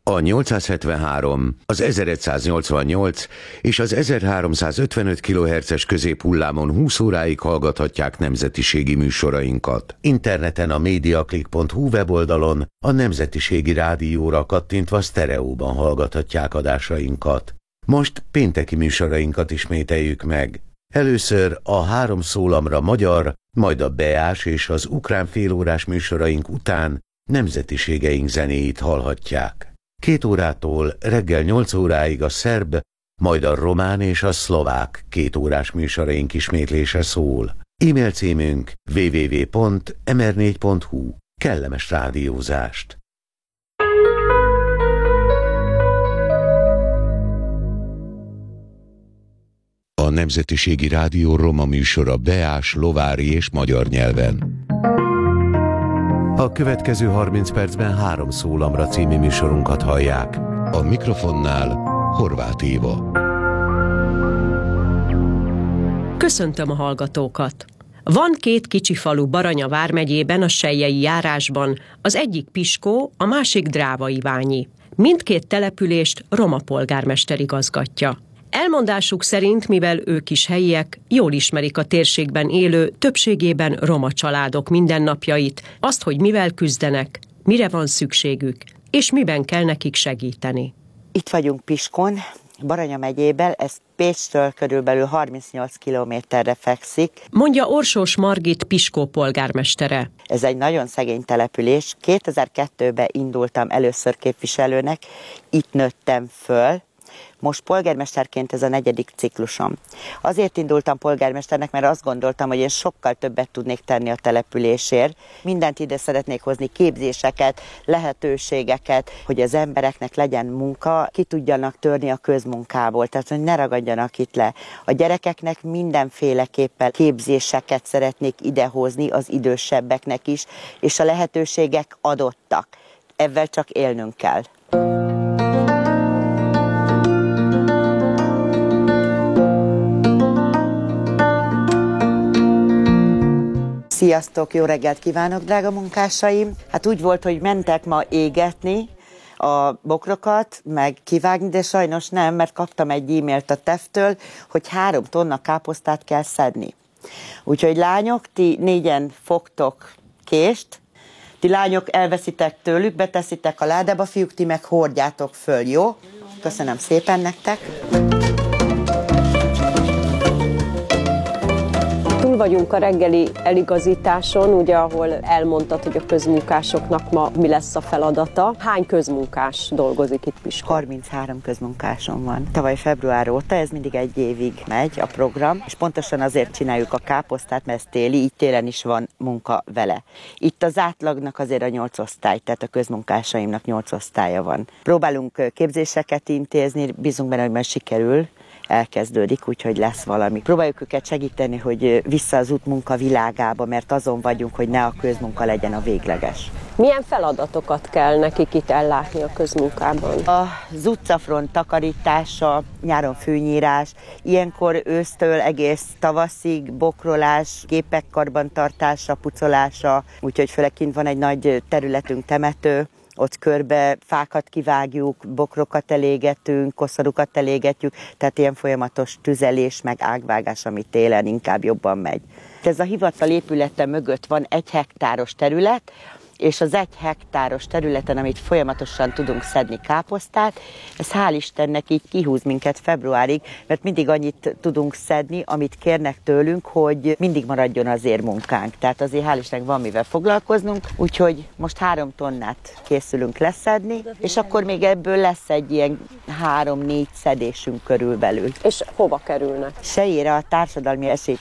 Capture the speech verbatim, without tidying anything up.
A nyolcszázhetvenhárom, az ezeregyszáznyolcvannyolc és az ezerháromszázötvenöt kilohertzes középhullámon húsz óráig hallgathatják nemzetiségi műsorainkat. Interneten a mediaclick pont hu weboldalon a Nemzetiségi Rádióra kattintva sztereóban hallgathatják adásainkat. Most pénteki műsorainkat ismételjük meg. Először a három szólamra magyar, majd a beás és az ukrán félórás műsoraink után nemzetiségeink zenéit hallhatják. Két órától reggel nyolc óráig a szerb, majd a román és a szlovák két órás műsoraink ismétlése szól. E-mail címünk double-u double-u double-u pont em er négy pont hu. Kellemes rádiózást! A Nemzetiségi Rádió roma műsora beás, lovári és magyar nyelven. A következő harminc percben Három szólamra című műsorunkat hallják. A mikrofonnál Horváth Éva. Köszöntöm a hallgatókat! Van két kicsi falu Baranya vármegyében, a Sellyei járásban, az egyik Piskó, a másik Drávaiványi. Mindkét települést roma polgármester igazgatja. Elmondásuk szerint, mivel ők is helyiek, jól ismerik a térségben élő, többségében roma családok mindennapjait, azt, hogy mivel küzdenek, mire van szükségük, és miben kell nekik segíteni. Itt vagyunk Piskon, Baranya megyében, ez Pécstől körülbelül harmincnyolc kilométerre fekszik. Mondja Orsós Margit Piskó polgármestere. Ez egy nagyon szegény település. kétezer-kettőben indultam először képviselőnek, itt nőttem föl. Most polgármesterként ez a negyedik ciklusom. Azért indultam polgármesternek, mert azt gondoltam, hogy én sokkal többet tudnék tenni a településért. Mindent ide szeretnék hozni, képzéseket, lehetőségeket, hogy az embereknek legyen munka, ki tudjanak törni a közmunkából, tehát hogy ne ragadjanak itt le. A gyerekeknek mindenféleképpen képzéseket szeretnék idehozni, az idősebbeknek is, és a lehetőségek adottak. Ezzel csak élnünk kell. Sziasztok, jó reggelt kívánok, drága munkásaim! Hát úgy volt, hogy mentek ma égetni a bokrokat, meg kivágni, de sajnos nem, mert kaptam egy e-mailt a teftől, hogy három tonna káposztát kell szedni. Úgyhogy lányok, ti négyen fogtok kést, ti lányok elveszitek tőlük, beteszitek a ládába, fiúk, ti meg hordjátok föl, jó? Köszönöm szépen nektek! Túl vagyunk a reggeli eligazításon, ugye, ahol elmondtad, hogy a közmunkásoknak ma mi lesz a feladata. Hány közmunkás dolgozik itt Piskon? harminchárom közmunkásom van. Tavaly február óta, ez mindig egy évig megy a program, és pontosan azért csináljuk a káposztát, mert ez téli, így télen is van munka vele. Itt az átlagnak azért a nyolc osztály, tehát a közmunkásaimnak nyolc osztálya van. Próbálunk képzéseket intézni, bízunk benne, hogy majd sikerül. Elkezdődik, úgyhogy lesz valami. Próbáljuk őket segíteni, hogy vissza az útmunka világába, mert azon vagyunk, hogy ne a közmunka legyen a végleges. Milyen feladatokat kell nekik itt ellátni a közmunkában? Az utcafront takarítása, nyáron fűnyírás, ilyenkor ősztől egész tavaszig bokrolás, gépek karbantartása, pucolása, úgyhogy főleg kint van egy nagy területünk, temető, ott körbe fákat kivágjuk, bokrokat elégetünk, koszorukat elégetjük, tehát ilyen folyamatos tüzelés, meg ágvágás, ami télen inkább jobban megy. Ez a hivatal épülete mögött van egy hektáros terület, és az egy hektáros területen, amit folyamatosan tudunk szedni káposztát, ez hál' Istennek így kihúz minket februárig, mert mindig annyit tudunk szedni, amit kérnek tőlünk, hogy mindig maradjon azért munkánk. Tehát azért hál' Istennek van mivel foglalkoznunk, úgyhogy most három tonnát készülünk leszedni, és akkor még ebből lesz egy ilyen három-négy szedésünk körülbelül. És hova kerülnek? Sellyére a Társadalmi Esély